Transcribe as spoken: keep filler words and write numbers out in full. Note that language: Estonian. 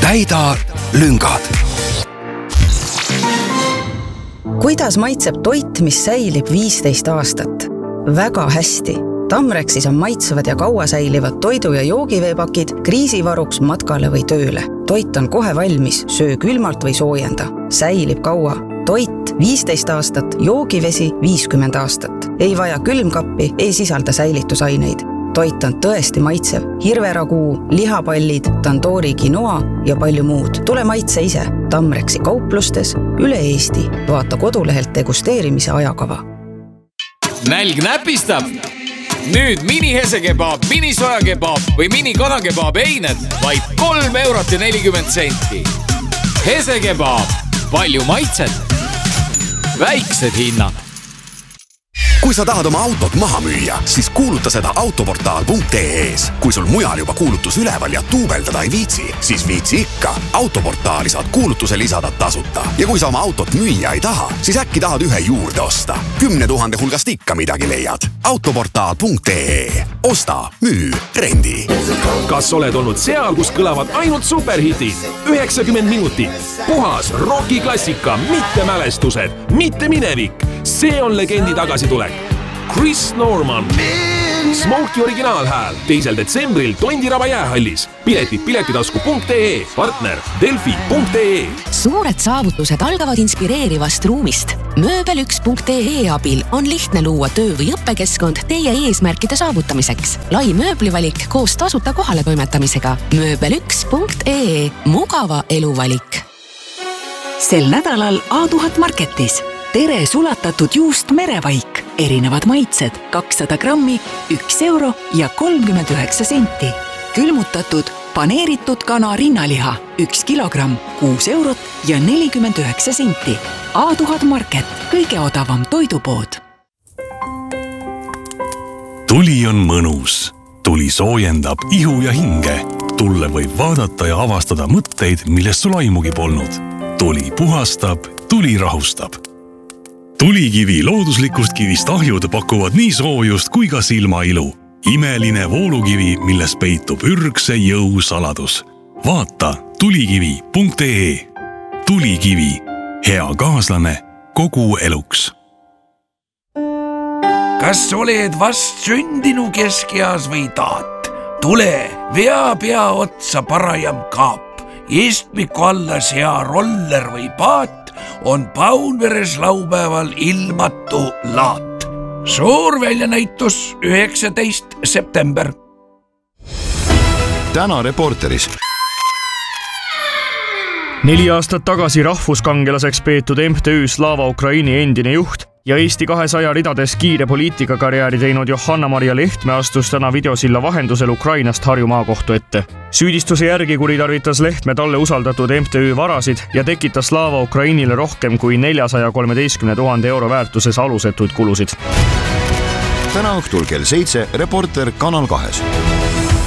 täida lüngad. Kuidas maitseb toit, mis säilib viisteist aastat? Väga hästi. Tamrexis on maitsevad ja kaua säilivad toidu- ja joogiveepakid kriisivaruks matkale või tööle. Toit on kohe valmis, söö külmalt või soojenda. Säilib kaua. Toit viisteist aastat, joogivesi viiskümmend aastat. Ei vaja külmkappi, ei sisalda säilitusaineid. Toit on tõesti maitsev. Hirveraguu, lihapallid, tandoori quinoa ja palju muud. Tule maitse ise. Tamrexi kauplustes üle Eesti. Vaata kodulehelt degusteerimise ajakava. Nälg näpistab? Nüüd mini hesekebaab, mini sojakebaab või mini kanakebaab eined vaid kolm eurot ja nelikümmend senti. Hesekebaab. Palju maitset. Väiksed hinnad. Kui sa tahad oma autot maha müüa, siis kuuluta seda autoportaal punkt ee-s. Kui sul mujal juba kuulutus üleval ja tuubeldada ei viitsi, siis viitsi ikka. Autoportaali saad kuulutuse lisada tasuta. Ja kui sa oma autot müüa ei taha, siis äkki tahad ühe juurde osta. Kümne tuhande hulgast ikka midagi leiad. autoportaal punkt ee. Osta, müü, rendi. Kas oled olnud seal, kus kõlavad ainult superhitid? üheksakümmend minutit. Puhas rockiklassika, mitte mälestused, mitte minevik. See on legendi tagasitulek. Chris Norman. Smokey originaalhääl teisel detsembril Tondiraba jäähallis. Piletid piletitasku punkt ee, partner delfi punkt ee. Suured saavutused algavad inspireerivast ruumist. Mööbel üks punkt ee abil on lihtne luua töö- või õppekeskkond teie eesmärkide saavutamiseks. Lai mööblivalik koos tasuta kohale toimetamisega. Mööbel üks punkt ee. Mugava eluvalik. Sel nädalal A tuhat Marketis. Tere sulatatud juust merevaik. Erinevad maitsed, kakssada grammi, üks euro ja kolmkümmend üheksa senti. Külmutatud, paneeritud kana rinnaliha, üks kilogramm, kuus eurot ja nelikümmend üheksa senti. A tuhat Market, kõige odavam toidupood. Tuli on mõnus. Tuli soojendab ihu ja hinge. Tulle võib vaadata ja avastada mõtteid, millest sul aimugi polnud. Tuli puhastab, tuli rahustab. Tulikivi looduslikust kivist ahjud pakuvad nii soojust kui ka silmailu. Imeline voolukivi, milles peitub ürgse jõu saladus. Vaata tulikivi punkt ee. Tulikivi. Hea kaaslane kogu eluks. Kas oled vast sündinu keskeas või taat? Tule, vea pea otsa parajam kaap. Istmiku alla sea roller või paat on Paunveres laupäeval ilmatu laat. Suur väljanäitus üheksateist september. Täna Reporteris. Neli aastat tagasi rahvuskangelaseks peetud M T Ü Slava Ukraini endine juht ja Eesti kahesaja ridades kiire poliitikakarjääri teinud Johanna-Maria Lehtme astus täna videosilla vahendusel Ukrainast Harju maakohtu ette. Süüdistuse järgi kuritarvitas Lehtme talle usaldatud M T Ü varasid ja tekitas Slava Ukrainile rohkem kui neljasaja kolmeteistkümne tuhande euro väärtuses alusetuid kulusid. Täna õhtul kell seitse Reporter Kanal kahes.